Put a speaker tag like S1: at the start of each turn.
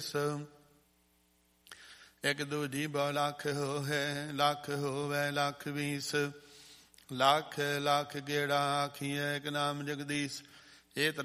S1: ਇੱਕ ਦੂਜੀ ਬਹੁ ਲੱਖ ਹੋਵੇ, ਲੱਖ ਹੋਵੇ ਲੱਖ 20, ਲੱਖ ਲੱਖ ਗੇੜਾ ਆਖੀਐ ਇੱਕ ਨਾਮ ਜਗਦੀਸ਼। ਇਹ